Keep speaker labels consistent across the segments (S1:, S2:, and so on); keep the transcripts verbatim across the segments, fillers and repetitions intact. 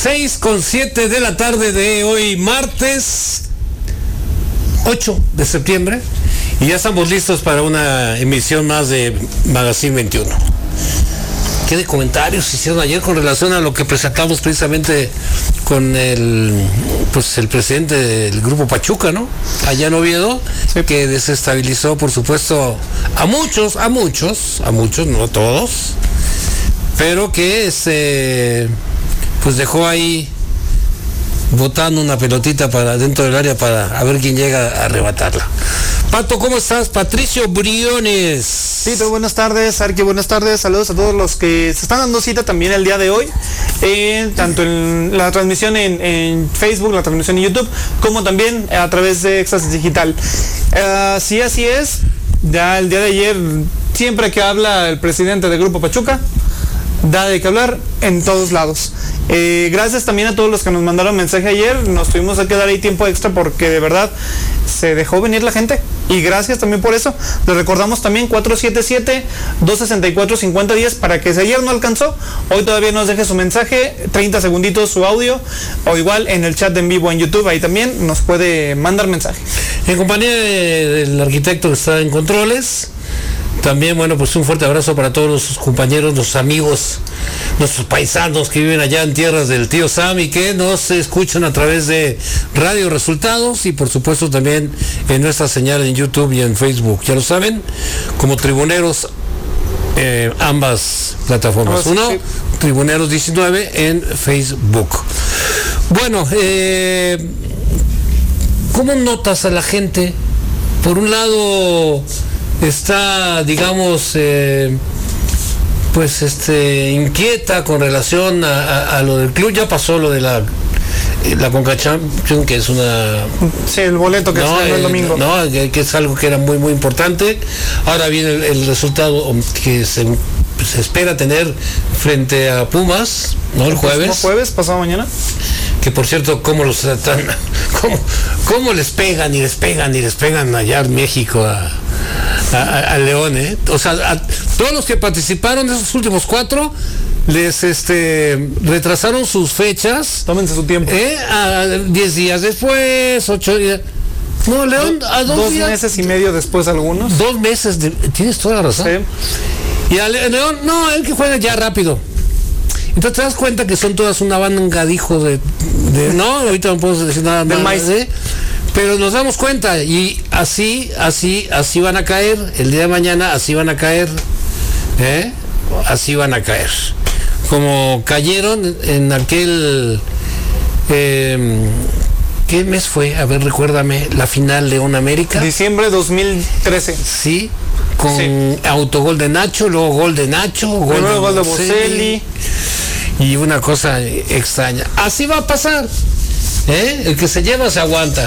S1: seis con siete de la tarde de hoy, martes ocho de septiembre, y ya estamos listos para una emisión más de Magazine veintiuno. ¿Qué de comentarios hicieron ayer con relación a lo que presentamos precisamente con el pues el presidente del Grupo Pachuca, ¿no? Allá en Oviedo, sí, que desestabilizó, por supuesto, a muchos, a muchos, a muchos, no a todos, pero que este pues dejó ahí botando una pelotita para dentro del área para a ver quién llega a arrebatarla. Pato, ¿cómo estás? Patricio Briones.
S2: Tito, buenas tardes. Arqui, buenas tardes. Saludos a todos los que se están dando cita también el día de hoy, eh, tanto en la transmisión en, en Facebook, la transmisión en YouTube, como también a través de Éxtasis Digital. Uh, sí, así es. Ya el día de ayer, siempre que habla el presidente del Grupo Pachuca, da de qué hablar en todos lados. Eh, gracias también a todos los que nos mandaron mensaje ayer. Nos tuvimos que quedar ahí tiempo extra porque de verdad se dejó venir la gente, y gracias también por eso. Les recordamos también cuatro siete siete, dos seis cuatro, cinco cero uno cero para que si ayer no alcanzó, hoy todavía nos deje su mensaje, treinta segunditos su audio, o igual en el chat de en vivo en YouTube, ahí también nos puede mandar mensaje.
S1: En compañía de, del arquitecto que está en controles. También, bueno, pues un fuerte abrazo para todos nuestros compañeros, nuestros amigos, nuestros paisanos que viven allá en tierras del tío Sam y que nos escuchan a través de Radio Resultados y por supuesto también en nuestra señal en YouTube y en Facebook. Ya lo saben, como Tribuneros, eh, ambas plataformas. Uno, sí. Tribuneros diecinueve en Facebook. Bueno, eh, ¿cómo notas a la gente? Por un lado está, digamos, eh, pues este inquieta con relación a, a, a lo del club. Ya pasó lo de la la Conca Champions, que es una...
S2: Sí, el boleto que no, está el domingo.
S1: No, que, que es algo que era muy, muy importante. Ahora viene el, el resultado que se, se espera tener frente a Pumas, ¿no? El jueves.
S2: ¿El jueves, pasado mañana?
S1: Que por cierto, cómo los tratan, cómo, cómo les pegan y les pegan y les pegan allá en México a... A, a, a León, ¿eh? O sea, a todos los que participaron de esos últimos cuatro les este retrasaron sus fechas.
S2: Tómense su tiempo.
S1: ¿Eh? A diez días después, ocho días. No, León,
S2: Do,
S1: a dos,
S2: dos
S1: días,
S2: meses y medio después algunos.
S1: Dos meses, de, tienes toda la razón. Sí. Y a León, no, el que juega ya rápido. Entonces te das cuenta que son todas una banda de hijos de, de no, ahorita no puedo decir nada más, ¿eh? Pero nos damos cuenta y así, así, así van a caer el día de mañana, así van a caer, ¿eh? Así van a caer. Como cayeron en aquel, eh, ¿qué mes fue? A ver, recuérdame, la final León América.
S2: Diciembre dos mil trece.
S1: Sí, con sí. Autogol de Nacho, luego gol de Nacho, gol
S2: Primero
S1: de
S2: gol de Bocelli.
S1: Y una cosa extraña. Así va a pasar, ¿eh? El que se lleva se aguanta.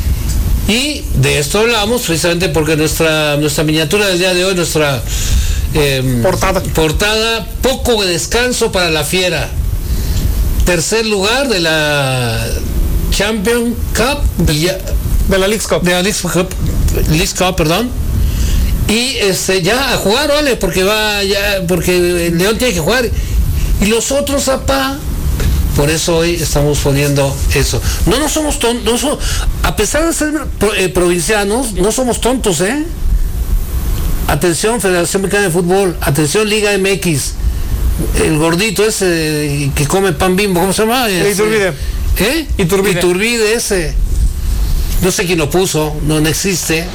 S1: Y de esto hablamos precisamente porque nuestra nuestra miniatura del día de hoy, nuestra eh,
S2: portada.
S1: portada, poco descanso para la fiera. Tercer lugar de la Champions Cup,
S2: de, ya, de la Leagues Cup.
S1: De la Leagues Cup, Leagues Cup, perdón. Y este ya a jugar, vale, porque va ya, porque el León tiene que jugar. Y los otros, apá. Por eso hoy estamos poniendo eso. No, no somos tontos, no somos, a pesar de ser pro, eh, provincianos, no somos tontos, ¿eh? Atención, Federación Mexicana de Fútbol, atención, Liga M X, el gordito ese que come pan Bimbo, ¿cómo se llama?
S2: Ese, Iturbide.
S1: ¿Eh?
S2: Iturbide.
S1: Iturbide ese. No sé quién lo puso, no, no existe.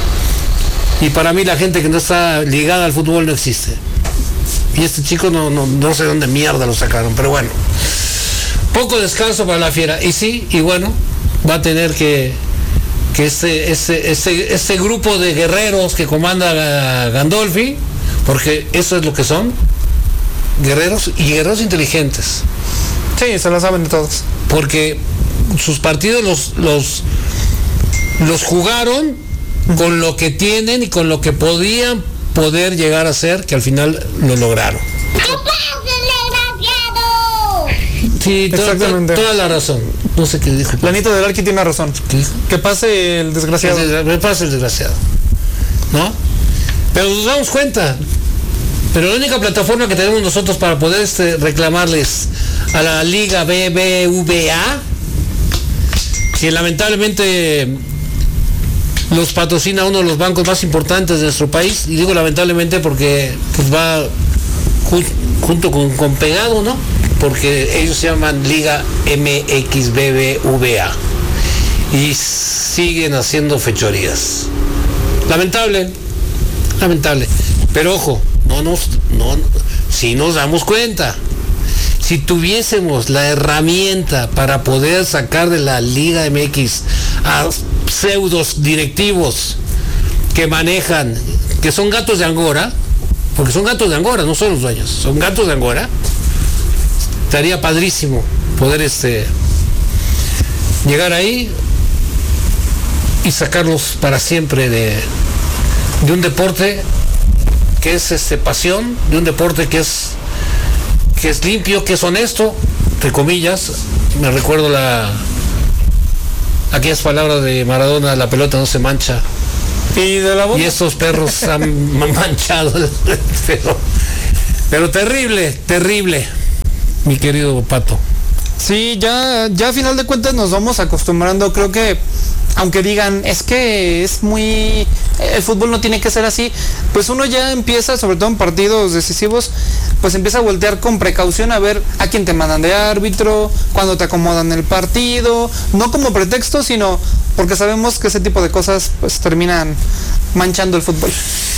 S1: Y para mí la gente que no está ligada al fútbol no existe. Y este chico no, no, no sé dónde mierda lo sacaron, pero bueno. Poco descanso para la fiera. Y sí, y bueno, va a tener que que este, este, este, este grupo de guerreros que comanda Gandolfi, porque eso es lo que son, guerreros y guerreros inteligentes.
S2: Sí, se lo saben de todos.
S1: Porque sus partidos los los, los jugaron con lo que tienen y con lo que podían poder llegar a ser, que al final lo lograron. Sí, exactamente. Toda, toda la razón. No sé qué dijo.
S2: Planito del Arqui tiene razón. ¿Qué? Que pase el desgraciado.
S1: Que pase el desgraciado. ¿No? Pero nos damos cuenta. Pero la única plataforma que tenemos nosotros para poder este, reclamarles a la Liga B B V A, que lamentablemente los patrocina uno de los bancos más importantes de nuestro país, y digo lamentablemente porque pues va ju- junto con, con pegado, ¿no? Porque ellos se llaman Liga M X B B V A y siguen haciendo fechorías. Lamentable, lamentable. Pero ojo, no nos, no, si nos damos cuenta, si tuviésemos la herramienta para poder sacar de la Liga M X a pseudos directivos que manejan, que son gatos de Angora, porque son gatos de Angora, no son los dueños, son gatos de Angora, estaría padrísimo poder este llegar ahí y sacarlos para siempre de, de un deporte que es este pasión, de un deporte que es que es limpio, que es honesto, entre comillas. Me recuerdo la aquellas palabras de Maradona: la pelota no se mancha.
S2: Y de la boca.
S1: Y estos perros han manchado, pero, pero terrible, terrible, mi querido Pato.
S2: Sí, ya, ya a final de cuentas nos vamos acostumbrando. Creo que aunque digan, es que es muy, el fútbol no tiene que ser así, pues uno ya empieza, sobre todo en partidos decisivos, pues empieza a voltear con precaución a ver a quién te mandan de árbitro, cuándo te acomodan el partido, no como pretexto, sino porque sabemos que ese tipo de cosas pues terminan manchando el fútbol.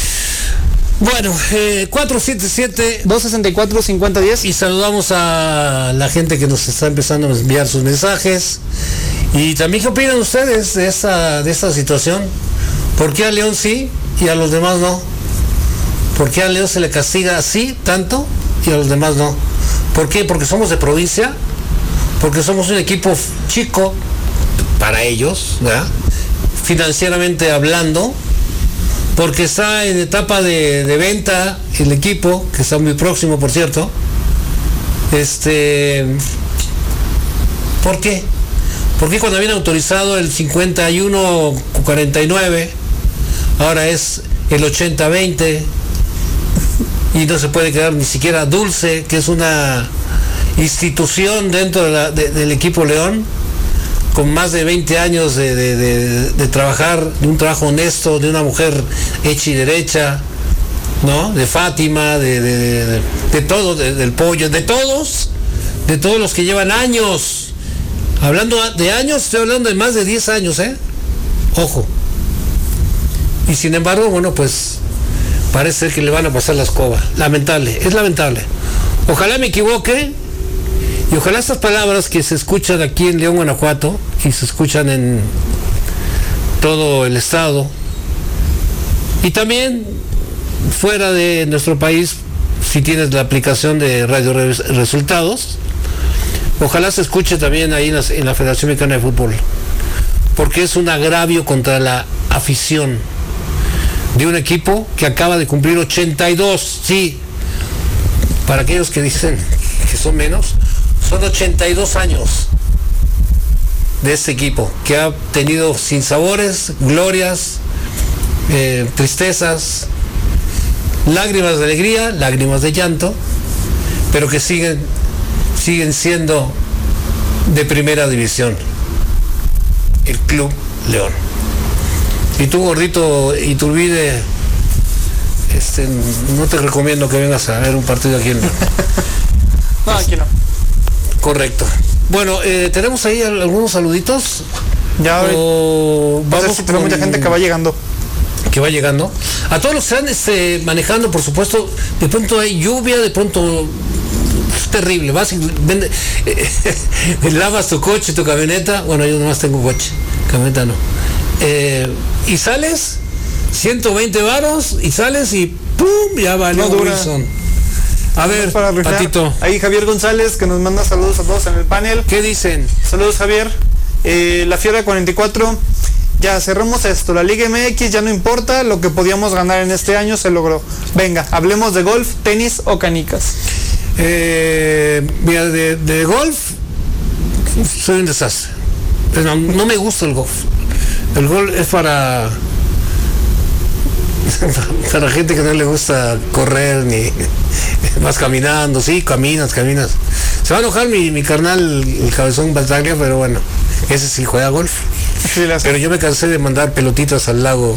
S1: Bueno, eh, cuatro siete siete
S2: dos sesenta y cuatro cincuenta diez.
S1: Y saludamos a la gente que nos está empezando a enviar sus mensajes. Y también, ¿qué opinan ustedes de esta, de esta situación? ¿Por qué a León sí y a los demás no? ¿Por qué a León se le castiga así tanto y a los demás no? ¿Por qué? ¿Porque somos de provincia? ¿Porque somos un equipo chico para ellos, ¿verdad? Financieramente hablando. Porque está en etapa de, de venta el equipo, que está muy próximo, por cierto. Este, ¿por qué? Porque cuando habían autorizado el cincuenta y uno cuarenta y nueve, ahora es el ochenta veinte, y no se puede quedar ni siquiera Dulce, que es una institución dentro de la, de, del equipo León, con más de veinte años de, de, de, de trabajar, de un trabajo honesto, de una mujer hecha y derecha, ¿no? De Fátima, de, de, de, de todo, de, del pollo, de todos, de todos los que llevan años. Hablando de años, estoy hablando de más de diez años, ¿eh? Ojo. Y sin embargo, bueno, pues parece que le van a pasar la escoba. Lamentable, es lamentable. Ojalá me equivoque. Y ojalá estas palabras que se escuchan aquí en León, Guanajuato, y se escuchan en todo el estado, y también fuera de nuestro país, si tienes la aplicación de Radio Resultados, ojalá se escuche también ahí en la, en la Federación Mexicana de Fútbol, porque es un agravio contra la afición de un equipo que acaba de cumplir ochenta y dos, sí, para aquellos que dicen que son menos, son ochenta y dos años de este equipo, que ha tenido sinsabores, glorias, eh, tristezas, lágrimas de alegría, lágrimas de llanto, pero que siguen, siguen siendo de primera división, el Club León. Y tú, gordito Iturbide, este, no te recomiendo que vengas a ver un partido aquí en León.
S2: No, aquí no.
S1: Correcto. Bueno, eh, tenemos ahí algunos saluditos.
S2: Ya,
S1: o
S2: vamos a ver si tenemos mucha gente que va llegando.
S1: Que va llegando. A todos los que están este, manejando, por supuesto, de pronto hay lluvia, de pronto es terrible. Vas y vende, eh, lavas tu coche, tu camioneta. Bueno, yo nomás tengo coche, camioneta no. Eh, y sales, ciento veinte varos, y sales y ¡pum! Ya valió
S2: no
S1: Wilson. A ver,
S2: para Patito. Ahí Javier González, que nos manda saludos a todos en el panel.
S1: ¿Qué dicen?
S2: Saludos, Javier. Eh, la Fiera cuarenta y cuatro. Ya cerramos esto. La Liga M X ya no importa. Lo que podíamos ganar en este año se logró. Venga, hablemos de golf, tenis o canicas.
S1: Eh, mira, de, de golf soy un desastre. Pero no, no me gusta el golf. El golf es para para gente que no le gusta correr ni vas caminando, sí, caminas, caminas. O Se va a enojar mi, mi carnal, el cabezón Bataglia, pero bueno, ese sí juega golf.
S2: Sí, las...
S1: Pero yo me cansé de mandar pelotitas al lago.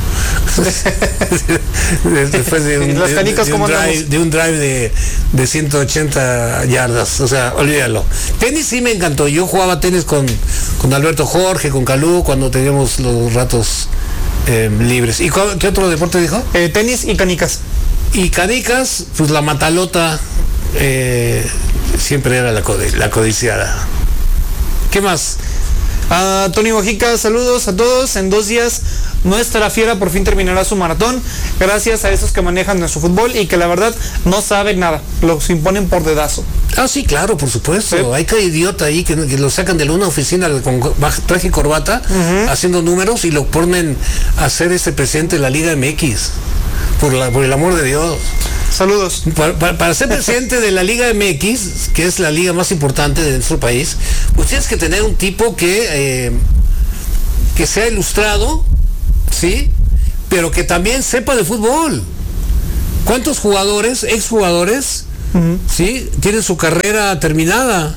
S1: Después de un,
S2: las canicas,
S1: de, de, un drive, de un drive de, de ciento ochenta yardas, o sea, olvídalo. Tenis sí me encantó. Yo jugaba tenis con, con Alberto Jorge, con Calú, cuando teníamos los ratos eh, libres. ¿Y cuál, qué otro deporte dijo?
S2: Eh, tenis y canicas.
S1: Y canicas, pues la matalota eh, siempre era la, codi la codiciada. ¿Qué más?
S2: A uh, Tony Mojica, saludos a todos. En dos días nuestra fiera por fin terminará su maratón, gracias a esos que manejan nuestro fútbol y que la verdad no saben nada, los imponen por dedazo.
S1: Ah, sí, claro, por supuesto. ¿Sí? Hay cada idiota ahí que, que lo sacan de una oficina con traje y corbata, uh-huh. haciendo números y lo ponen a ser este presidente de la Liga M X. Por, la, por el amor de Dios.
S2: Saludos.
S1: Para, para, para ser presidente de la Liga M X, que es la liga más importante de nuestro país, pues tienes que tener un tipo que, eh, que sea ilustrado, ¿sí? Pero que también sepa de fútbol. ¿Cuántos jugadores, exjugadores, uh-huh. ¿sí? tienen su carrera terminada?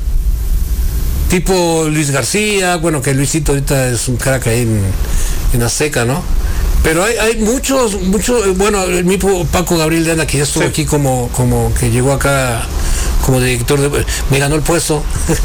S1: Tipo Luis García, bueno, que Luisito ahorita es un crack ahí en, en Azteca, ¿no? Pero hay, hay muchos, muchos, bueno, el mismo Paco Gabriel de Anda, que ya estuvo sí. aquí como, como que llegó acá como director de, me ganó el puesto.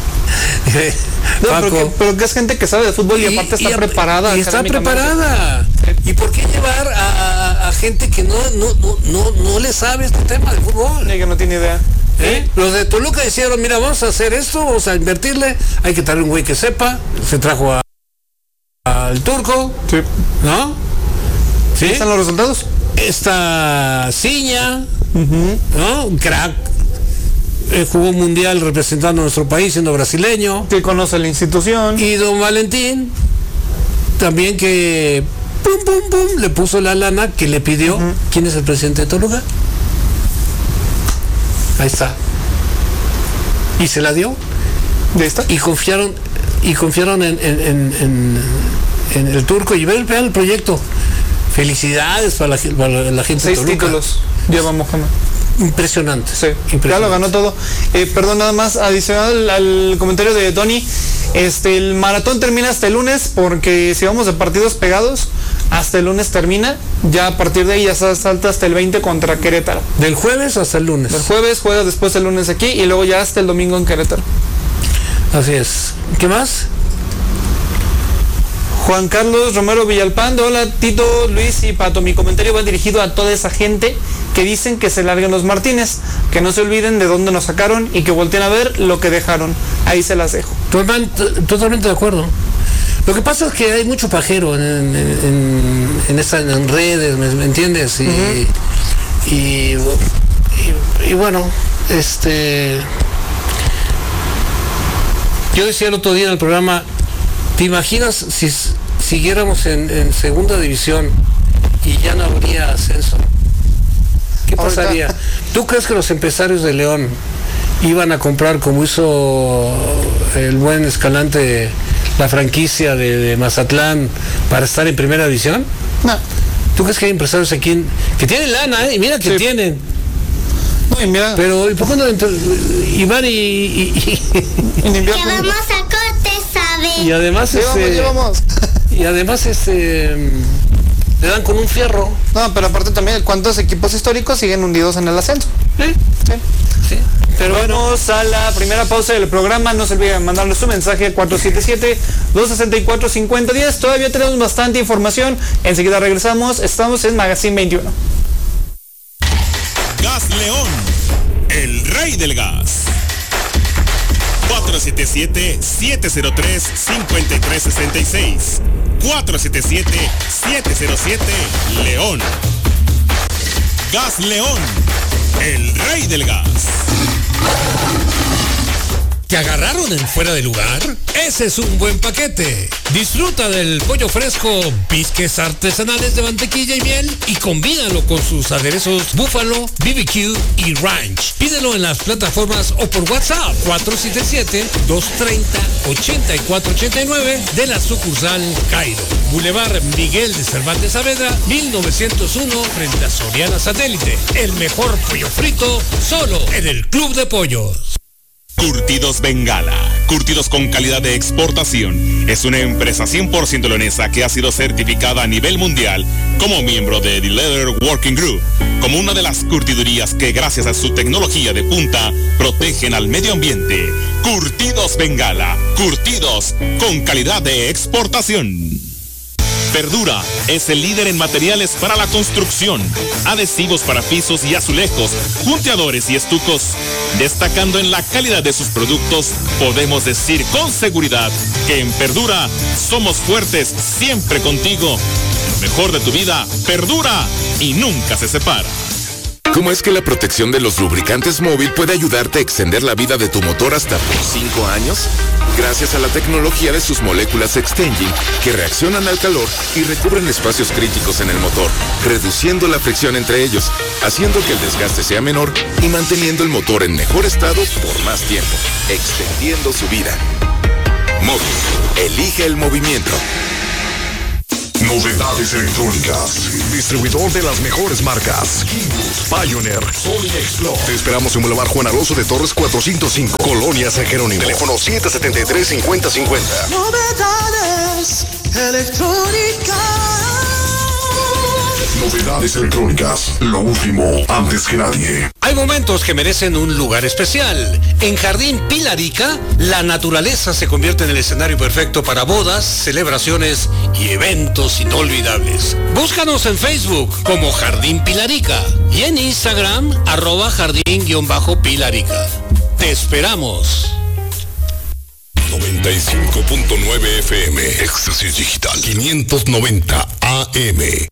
S2: No, Paco. Pero, que, pero que es gente que sabe de fútbol y, y aparte está y, preparada.
S1: Y está preparada. Sí. ¿Y por qué llevar a, a, a gente que no, no, no, no, no le sabe este tema de fútbol?
S2: Y que no tiene idea.
S1: ¿Eh? Los de Toluca dijeron, mira, vamos a hacer esto, vamos a invertirle, hay que traer un güey que sepa, se trajo a al Turco,
S2: sí.
S1: ¿no? ¿Sí?
S2: ¿Están los resultados?
S1: Esta Ciña, uh-huh. ¿no? Un crack. Eh, jugó mundial representando a nuestro país, siendo brasileño.
S2: Que conoce la institución.
S1: Y don Valentín, también que pum, pum, pum, le puso la lana que le pidió. Uh-huh. ¿Quién es el presidente de Toluca? Ahí está. Y se la dio.
S2: ¿De esta?
S1: Y confiaron, y confiaron en, en, en, en, en el Turco y vean el proyecto. Felicidades para la, para la gente
S2: Seis
S1: de Toluca.
S2: títulos lleva Mohamed.
S1: Impresionante.
S2: Sí,
S1: impresionante.
S2: Ya lo ganó todo. Eh, perdón, nada más adicional al comentario de Tony. Este, el maratón termina hasta el lunes porque si vamos de partidos pegados, hasta el lunes termina. Ya a partir de ahí ya salta hasta el veinte contra Querétaro.
S1: Del jueves hasta el lunes.
S2: Del jueves, juega después el lunes aquí y luego ya hasta el domingo en Querétaro.
S1: Así es. ¿Qué más?
S2: Juan Carlos Romero Villalpando, hola Tito, Luis y Pato, mi comentario va dirigido a toda esa gente que dicen que se larguen los Martínez, que no se olviden de dónde nos sacaron y que volteen a ver lo que dejaron, ahí se las dejo.
S1: Totalmente, totalmente de acuerdo. Lo que pasa es que hay mucho pajero en, en, en, en, esta, en redes, ¿me, me entiendes? Y, uh-huh. y, y, y bueno, este... yo decía el otro día en el programa, ¿te imaginas si siguiéramos en, en segunda división y ya no habría ascenso? ¿Qué pasaría? Ahorita. ¿Tú crees que los empresarios de León iban a comprar, como hizo el buen Escalante, la franquicia de, de Mazatlán para estar en primera división?
S2: No.
S1: ¿Tú crees que hay empresarios aquí en, que tienen lana, eh? Y mira que sí. tienen.
S2: No, y mira.
S1: Pero, ¿y por qué no? Y van y... y, y,
S3: y que vamos a corte, ¿sabes?
S1: Y además
S2: llevamos,
S1: este,
S2: llevamos.
S1: Y además este le dan con un fierro.
S2: No, pero aparte también, ¿cuántos equipos históricos siguen hundidos en el ascenso?
S1: Sí.
S2: Sí.
S1: Sí.
S2: Pero vamos bueno, a la primera pausa del programa. No se olviden mandarnos su mensaje cuatro siete siete, dos seis cuatro, cinco cero uno cero. Todavía tenemos bastante información. Enseguida regresamos. Estamos en Magazine veintiuno.
S4: Gas León, el rey del gas. cuatro siete siete, siete cero tres, cinco tres seis seis. cuatro siete siete, siete cero siete, León. Gas León, el rey del gas.
S5: ¿Te agarraron en fuera de lugar? Ese es un buen paquete. Disfruta del pollo fresco, bisques artesanales de mantequilla y miel y combínalo con sus aderezos búfalo, B B Q y ranch. Pídelo en las plataformas o por WhatsApp cuatro siete siete, dos tres cero, ocho cuatro ocho nueve de la sucursal Cairo. Boulevard Miguel de Cervantes Saavedra, mil novecientos uno, frente a Soriana Satélite. El mejor pollo frito solo en el Club de Pollos.
S4: Curtidos Bengala, curtidos con calidad de exportación. Es una empresa cien por ciento leonesa que ha sido certificada a nivel mundial como miembro de The Leather Working Group, como una de las curtidurías que gracias a su tecnología de punta protegen al medio ambiente. Curtidos Bengala, curtidos con calidad de exportación. Verdura es el líder en materiales para la construcción, adhesivos para pisos y azulejos, punteadores y estucos. Destacando en la calidad de sus productos, podemos decir con seguridad que en Verdura somos fuertes siempre contigo. Lo mejor de tu vida perdura y nunca se separa.
S6: ¿Cómo es que la protección de los lubricantes móvil puede ayudarte a extender la vida de tu motor hasta por cinco años? Gracias a la tecnología de sus moléculas Extengine, que reaccionan al calor y recubren espacios críticos en el motor, reduciendo la fricción entre ellos, haciendo que el desgaste sea menor y manteniendo el motor en mejor estado por más tiempo, extendiendo su vida. Móvil, elige el movimiento.
S7: Novedades electrónicas. Distribuidor de las mejores marcas. Keyboard, Pioneer, Sony Explore. Te esperamos en Boulevard Juan Alonso de Torres cuatrocientos cinco, Colonia San Jerónimo. Teléfono siete siete tres, cinco cero cinco cero.
S8: Novedades electrónicas.
S7: Novedades electrónicas. Lo último, antes que nadie.
S5: Hay momentos que merecen un lugar especial. En Jardín Pilarica, la naturaleza se convierte en el escenario perfecto para bodas, celebraciones y eventos inolvidables. Búscanos en Facebook como Jardín Pilarica y en Instagram, arroba jardín-pilarica. Te esperamos.
S7: noventa y cinco punto nueve F M. Éxtasis Digital. quinientos noventa A M.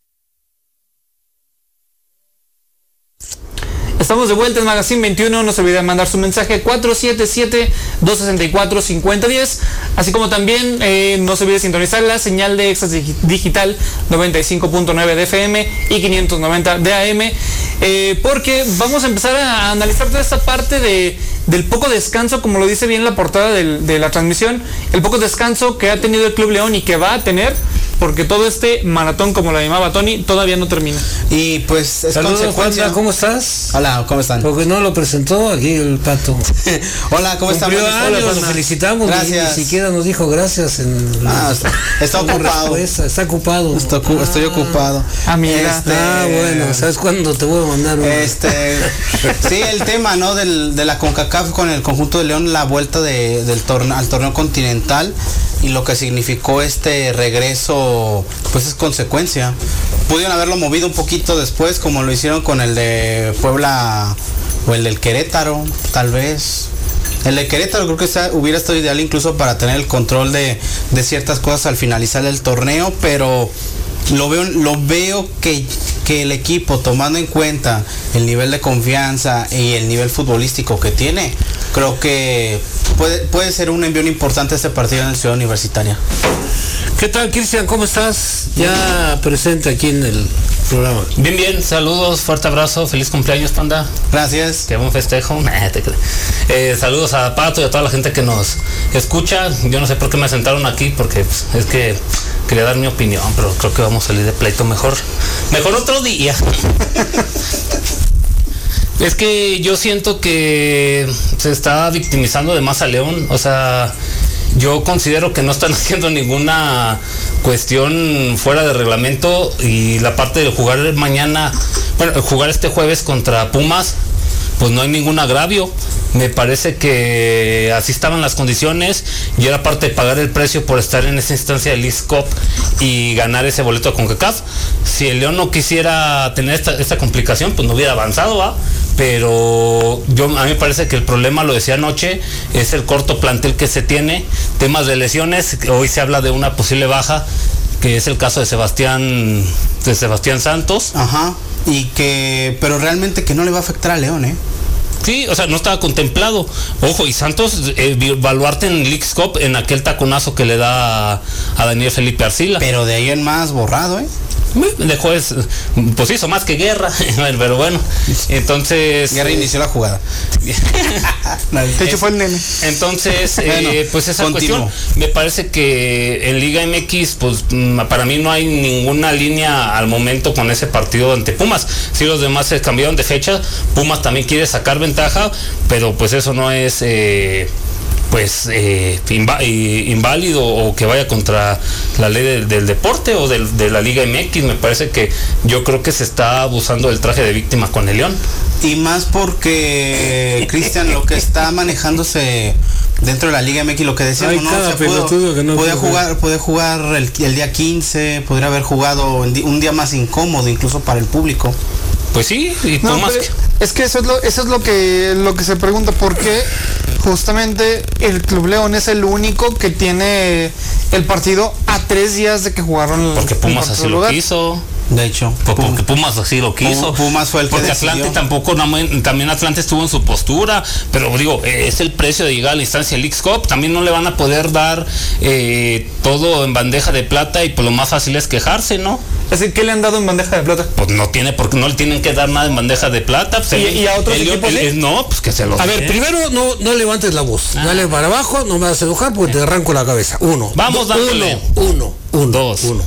S2: Estamos de vuelta en Magazine veintiuno, no se olviden mandar su mensaje cuatro siete siete, dos seis cuatro, cinco cero uno cero, así como también eh, no se olvide sintonizar la señal de Éxtasis Digital noventa y cinco punto nueve de F M y quinientos noventa de A M, eh, porque vamos a empezar a analizar toda esta parte de, del poco descanso, como lo dice bien la portada del, de la transmisión, el poco descanso que ha tenido el Club León y que va a tener, porque todo este maratón, como lo llamaba Tony, todavía no termina.
S9: Y pues es
S1: Saludos,
S9: consecuencia.
S1: Juanpa, ¿cómo estás?
S9: Hola, ¿cómo están?
S1: Porque no lo presentó aquí el Pato.
S9: Hola, ¿cómo están?
S1: Cumplió
S9: Hola,
S1: años, lo felicitamos.
S9: Gracias.
S1: Ni, ni siquiera nos dijo gracias. En
S9: Ah, está, está ocupado.
S1: Respuesta. Está ocupado.
S9: Estoy, ocu- estoy
S1: Ah.
S9: ocupado.
S2: Amiga.
S9: Este,
S1: Ah, bueno, ¿sabes cuándo te voy a mandar una?
S9: Este, sí, el tema, ¿no? Del, de la CONCACAF con el conjunto de León, la vuelta de, del torneo, al torneo continental y lo que significó este regreso, pues es consecuencia. Pudieron haberlo movido un poquito después, como lo hicieron con el de Puebla o el del Querétaro, tal vez. El de Querétaro creo que está, hubiera estado ideal incluso para tener el control de, de ciertas cosas al finalizar el torneo, pero lo veo, lo veo que, que el equipo, tomando en cuenta el nivel de confianza y el nivel futbolístico que tiene, creo que puede, puede ser un envío importante este partido en la Ciudad Universitaria.
S1: ¿Qué tal, Cristian? ¿Cómo estás? Ya presente aquí en el programa.
S10: Bien, bien, saludos, fuerte abrazo, feliz cumpleaños, Panda.
S9: Gracias.
S10: Que buen festejo. Nah, te creo. Eh, saludos a Pato y a toda la gente que nos escucha. Yo no sé por qué me sentaron aquí, porque pues, es que quería dar mi opinión, pero creo que vamos a salir de pleito mejor. Mejor otro día. Es que yo siento que se está victimizando de más a León, o sea, yo considero que no están haciendo ninguna cuestión fuera de reglamento y la parte de jugar mañana, bueno, jugar este jueves contra Pumas, pues no hay ningún agravio. Me parece que así estaban las condiciones y era parte de pagar el precio por estar en esa instancia del Leagues Cup y ganar ese boleto a CONCACAF. Si el León no quisiera tener esta, esta complicación, pues no hubiera avanzado, ¿va? Pero yo, a mí me parece que el problema, lo decía anoche, es el corto plantel que se tiene, temas de lesiones. Hoy se habla de una posible baja, que es el caso de Sebastián, de Sebastián Santos.
S9: Ajá. Y que, pero realmente que no le va a afectar a León, ¿eh?
S10: Sí, o sea, no estaba contemplado. Ojo, y Santos, eh, Baluarte en Leagues Cup, en aquel taconazo que le da a, a Daniel Felipe Arcila.
S9: Pero de ahí en más borrado, ¿eh?
S10: Dejó es, pues hizo más que Guerra, pero bueno, entonces
S9: Guerra inició la jugada.
S2: De hecho fue el nene.
S10: Entonces,
S9: Bueno,
S10: eh, pues esa
S9: continuo.
S10: cuestión, me parece que en Liga M X, pues para mí no hay ninguna línea al momento con ese partido ante Pumas. Si los demás se cambiaron de fecha, Pumas también quiere sacar ventaja, pero pues eso no es eh, pues eh, inva- inválido o que vaya contra la ley del, del deporte o del, de la Liga M X. Me parece que yo creo que se está abusando del traje de víctima con el León.
S9: Y más porque, Cristian, lo que está manejándose dentro de la Liga M X, lo que decíamos,
S1: Ay,
S9: ¿no?
S1: cada
S9: O sea, pudo-
S1: pelotudo que no
S9: podía
S1: puede
S9: jugar, podía jugar el, el día quince, podría haber jugado el di- un día más incómodo incluso para el público.
S10: Pues sí, y
S2: No,
S10: Pumas
S2: pero
S10: que-
S2: es que eso es lo, eso es lo que lo que se pregunta, por qué justamente el Club León es el único que tiene el partido a tres días de que jugaron.
S10: porque
S2: el
S10: Pumas
S2: cuarto
S10: así lo
S2: lugar.
S10: quiso.
S9: De hecho,
S10: Pues
S9: Pum-
S10: porque Pumas así lo quiso.
S9: Pumas fue el que
S10: porque
S9: decidió.
S10: Atlante tampoco, no, también Atlante estuvo en su postura, pero digo, eh, es el precio de llegar a la instancia del Leagues Cup. También no le van a poder dar eh, todo en bandeja de plata y pues lo más fácil es quejarse, ¿no?
S2: Es decir, ¿qué le han dado en bandeja de plata?
S10: Pues no tiene, porque no le tienen que dar nada en bandeja de plata. Pues,
S2: ¿Y-
S10: el-
S2: y a otros
S10: el León-
S2: equipos,
S10: el-
S2: sí?
S10: no, pues que se los
S1: A ver,
S10: den.
S1: primero no, no levantes la voz.
S10: Ah.
S1: Dale para abajo, no me vas a enojar porque te arranco la cabeza. Uno.
S10: Vamos
S1: Do-
S10: dándole.
S1: Uno, uno, uno.
S10: Dos.
S1: Uno.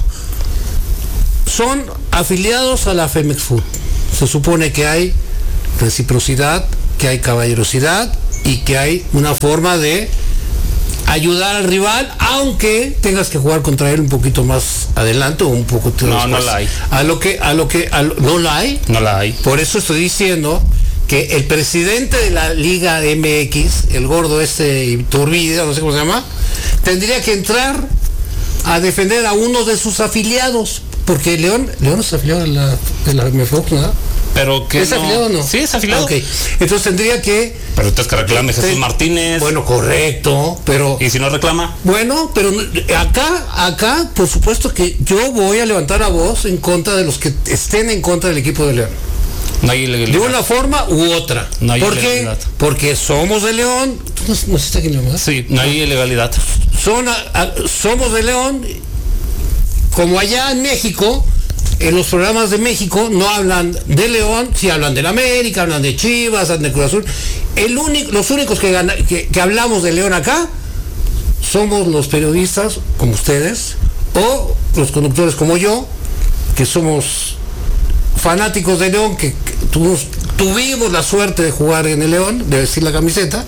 S1: Son afiliados a la Femex Food. Se supone que hay reciprocidad, que hay caballerosidad y que hay una forma de ayudar al rival, aunque tengas que jugar contra él un poquito más adelante o un poco
S10: No,
S1: después.
S10: no la hay.
S1: A lo que, a lo que, a lo- no la hay.
S10: No la hay.
S1: Por eso estoy diciendo que el presidente de la Liga M X, el gordo este Iturbide, no sé cómo se llama, tendría que entrar a defender a uno de sus afiliados, porque León, León es afiliado de la, de la M F O, ¿no?
S10: Pero que
S1: ¿Es
S10: no-
S1: afiliado o no?
S10: Sí, es afiliado.
S1: Ah, ok. Entonces tendría que...
S10: Pero entonces que reclame Jesús
S1: Te-
S10: Martínez.
S1: Bueno, correcto, pero...
S10: Y si no reclama.
S1: Bueno, pero acá, acá, por supuesto que yo voy a levantar la voz en contra de los que estén en contra del equipo de León.
S10: No hay ilegalidad.
S1: De una forma u otra.
S10: No hay
S1: ¿Por qué?
S10: ilegalidad.
S1: Porque somos de León. ¿Tú no, no estás aquí nomás?
S10: Sí, no hay ilegalidad.
S1: Son a- a- somos de León. Como allá en México, en los programas de México no hablan de León, sí hablan del América, hablan de Chivas, hablan de Cruz Azul. El único, los únicos que, gana- que, que hablamos de León acá somos los periodistas, como ustedes, o los conductores como yo, que somos fanáticos de León, que, que tuvimos, tuvimos la suerte de jugar en el León, de vestir la camiseta.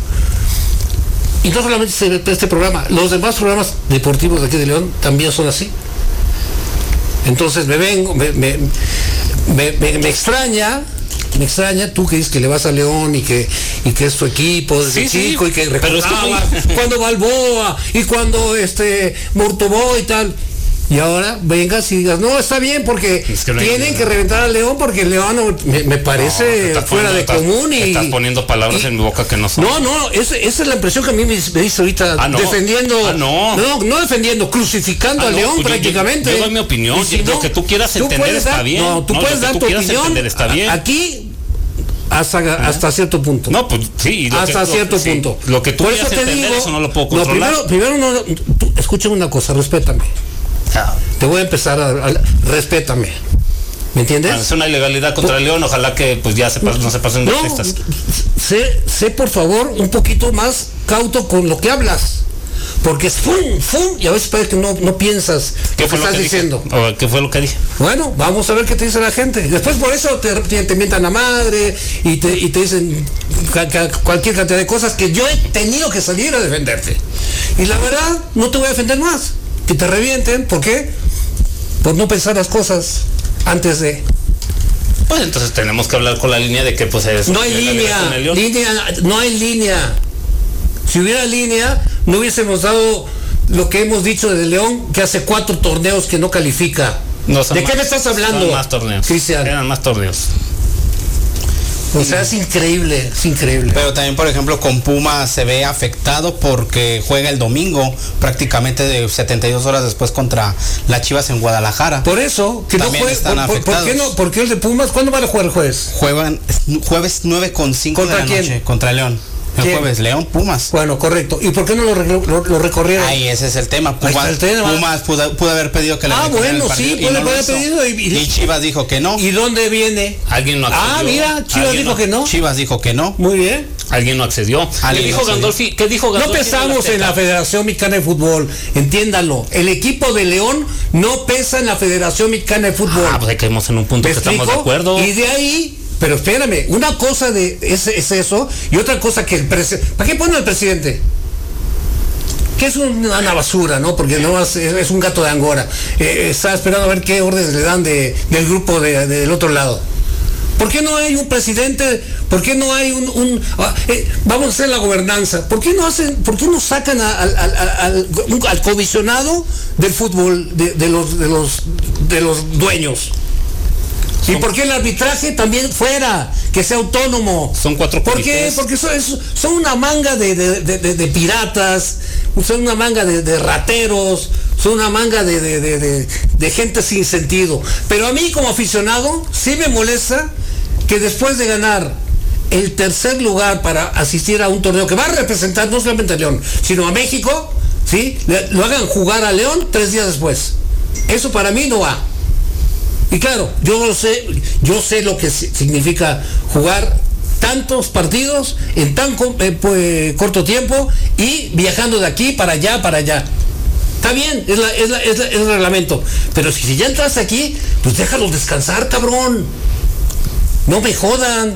S1: Y no solamente este, este programa, los demás programas deportivos de aquí de León también son así. Entonces me vengo, me, me, me, me- me extraña, me extraña tú que dices que le vas a León y que, y que es tu equipo desde
S10: Sí, sí,
S1: chico y que
S10: pero es que
S1: recordaba
S10: muy-
S1: cuando Balboa y cuando este Murtobó y tal. Y ahora vengas y digas, no, está bien porque
S10: Es que no hay-
S1: tienen que reventar al León porque el León me, me
S10: No,
S1: parece
S10: te estás
S1: fuera
S10: poniendo-
S1: de
S10: estás-
S1: común y...
S10: Estás poniendo palabras
S1: y-
S10: en mi boca que no son.
S1: No, no, esa, esa es la impresión que a mí me, me dice ahorita,
S10: Ah, no.
S1: defendiendo,
S10: Ah, no.
S1: no, no defendiendo, crucificando
S10: Ah,
S1: a
S10: no,
S1: León
S10: pues yo-
S1: prácticamente.
S10: yo doy mi opinión,
S1: Y
S10: lo que tú quieras entender
S1: puedes
S10: está
S1: dar-
S10: bien.
S1: No, tú
S10: No,
S1: puedes
S10: lo que
S1: dar
S10: tú
S1: tu
S10: quieras
S1: opinión
S10: entender está bien.
S1: aquí hasta, hasta cierto punto.
S10: No, pues sí. y lo
S1: hasta
S10: que-
S1: cierto
S10: sí,
S1: punto.
S10: Lo que tú
S1: Por
S10: quieras
S1: eso te
S10: entender,
S1: digo,
S10: eso no lo puedo
S1: no,
S10: controlar.
S1: primero, primero no, tú, escúchame una cosa, respétame.
S10: Ah,
S1: Te voy a empezar a, a- respétame. ¿Me entiendes?
S10: es una ilegalidad contra el León, ojalá que pues ya se pas- no se pasen de
S1: No,
S10: fiestas.
S1: sé, sé por favor un poquito más cauto con lo que hablas. Porque es fum, fum, y a veces parece que no, no piensas
S10: ¿Qué
S1: lo que
S10: fue lo
S1: estás
S10: que dije?
S1: diciendo.
S10: ¿O ¿Qué fue lo que dije?
S1: Bueno, vamos a ver qué te dice la gente. Después por eso te, te, te mientan la madre y te, y te dicen ca- ca- cualquier cantidad de cosas que yo he tenido que salir a defenderte. Y la verdad, no te voy a defender más. Que te revienten, ¿por qué? Por no pensar las cosas antes de...
S10: Pues entonces tenemos que hablar con la línea de que pues es
S1: No hay
S10: ilegalidad con el
S1: línea,
S10: León.
S1: línea, no hay línea. Si hubiera línea, no hubiésemos dado lo que hemos dicho de León, que hace cuatro torneos que no califica.
S10: No, son
S1: ¿De qué
S10: más-
S1: me estás hablando?
S10: Son más torneos.
S1: Cristian?
S10: Eran más torneos.
S1: O sea, es increíble, es increíble.
S9: Pero también, por ejemplo, con Puma se ve afectado porque juega el domingo, prácticamente de setenta y dos horas después contra las Chivas en Guadalajara.
S1: Por eso, que no
S9: También
S1: juegue,
S9: están
S1: por, por- ¿por qué
S9: afectados.
S1: no? ¿Por qué el de Pumas? ¿Cuándo van a jugar el jueves?
S9: Juegan jueves nueve con cinco de
S1: ¿Contra
S9: la
S1: quién?
S9: noche contra León. El
S1: ¿Quién?
S9: jueves, León, Pumas.
S1: Bueno, correcto. ¿Y por qué no lo, re- lo, lo recorrieron?
S9: Ahí ese es el tema.
S1: Ahí está
S9: Pumas,
S1: el tema.
S9: Pumas pudo, pudo haber pedido que le
S1: Ah,
S9: recorrieran
S1: bueno,
S9: el partido
S1: sí,
S9: y
S1: puede
S9: no lo
S1: haber
S9: hizo.
S1: pedido. Y, y-
S9: Y Chivas dijo que no.
S1: ¿Y dónde viene?
S10: Alguien no accedió.
S1: Ah, mira, Chivas
S10: Alguien
S1: dijo
S10: no-
S1: que no.
S9: Chivas dijo que no.
S1: Muy bien.
S10: Alguien no accedió. ¿Qué
S9: Alguien
S10: dijo
S9: no accedió.
S10: Gandolfi? ¿Qué dijo
S1: No
S10: Gandolfi?
S1: pesamos en la Federación Mexicana de Fútbol, entiéndanlo. El equipo de León no pesa en la Federación Mexicana de Fútbol.
S10: Ah, pues ahí caemos en un punto
S1: ¿Me
S10: que estamos de
S1: explico?
S10: acuerdo.
S1: Y de ahí, pero espérame, una cosa de es, es eso y otra cosa que el presidente. ¿Para qué pone al presidente? Que es una, una basura, ¿no? Porque no es, es un gato de Angora. Eh, está esperando a ver qué órdenes le dan de, del grupo de, de, del otro lado. ¿Por qué no hay un presidente? ¿Por qué no hay un... un ah, eh, vamos a hacer la gobernanza. ¿Por qué no hacen, por qué no sacan a- al, al, al, al comisionado del fútbol, de, de los, de, los, de los dueños? ¿Y por qué el arbitraje también fuera? Que sea autónomo.
S10: Son cuatro
S1: ¿Por qué?
S10: comités.
S1: Porque son, es- son una manga de, de- de- de- de piratas, son una manga de, de rateros, son una manga de, de- de- de- de gente sin sentido. Pero a mí como aficionado sí me molesta que después de ganar el tercer lugar para asistir a un torneo que va a representar no solamente a León, sino a México, ¿sí? Le- lo hagan jugar a León tres días después. Eso para mí no va. Y claro, yo lo sé, yo sé lo que si- significa jugar tantos partidos en tan co- eh, pues, corto tiempo y viajando de aquí para allá, para allá. Está bien, es, la- es, la- es la- es el reglamento. Pero si, si ya entras aquí, pues déjalos descansar, cabrón. No me jodan.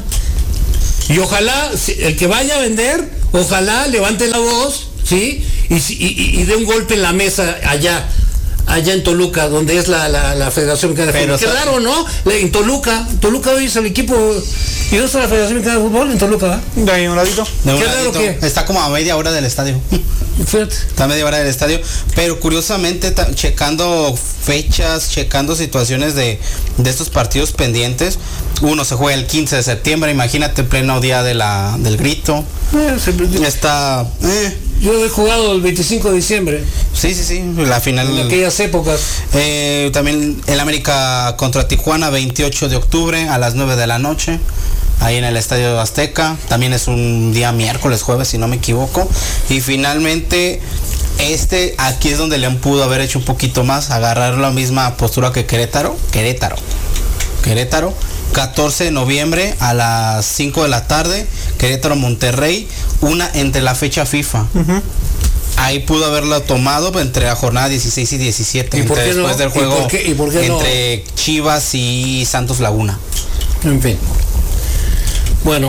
S1: Y ojalá, si- el que vaya a vender, ojalá levante la voz, ¿sí? Y, si- y, y- y dé un golpe en la mesa allá. Allá en Toluca, donde es la, la, la Federación Mexicana de
S9: Pero
S1: Fútbol. Qué
S9: sa-
S1: raro, ¿no? La- En Toluca, Toluca hoy es el equipo. ¿Y dónde está la Federación Mexicana de Fútbol? En Toluca, ¿va?
S2: De ahí un ladito.
S9: De un
S1: Qué raro
S9: ladito.
S1: que-
S9: Está como a media hora del estadio.
S1: Fíjate.
S9: Está a media hora del estadio. Pero curiosamente, ta- checando fechas, checando situaciones de, de estos partidos pendientes. Uno se juega el quince de septiembre, imagínate, pleno día de la, del grito.
S1: Eh, se-
S9: Está. eh,
S1: Yo he jugado el veinticinco de diciembre,
S9: sí, sí, sí. La final.
S1: en aquellas épocas.
S9: Eh, también el América contra Tijuana, veintiocho de octubre a las nueve de la noche, ahí en el Estadio Azteca. También es un día miércoles, jueves, si no me equivoco. Y finalmente, este, aquí es donde León pudo haber hecho un poquito más, agarrar la misma postura que Querétaro. Querétaro. Querétaro. catorce de noviembre a las cinco de la tarde, Querétaro Monterrey, una entre la fecha FIFA. Ahí pudo haberlo tomado entre la jornada dieciséis y diecisiete,
S1: ¿Y por
S9: entre
S1: qué no?
S9: después del
S1: ¿Y
S9: juego
S1: por qué- y por qué no?
S9: entre Chivas y Santos Laguna.
S1: En fin. Bueno.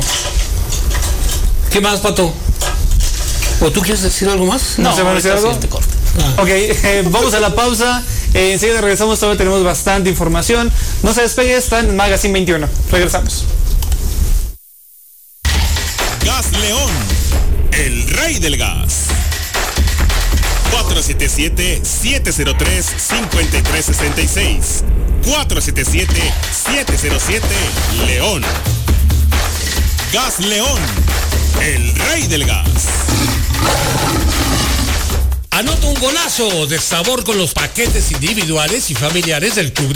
S1: ¿Qué más, Pato? ¿O tú quieres decir algo más?
S2: ¿No se va a decir algo?
S10: siguiente corte.
S2: Ok, eh, vamos a la pausa. Eh, enseguida regresamos, todavía tenemos bastante información. No se despegue, está en Magazine veintiuno. Regresamos.
S4: Gas León, el rey del gas. cuatro siete siete, siete cero tres, cinco tres seis seis. cuatro siete siete, siete cero siete, León. Gas León, el rey del gas.
S5: Anota un golazo de sabor con los paquetes individuales y familiares del Club de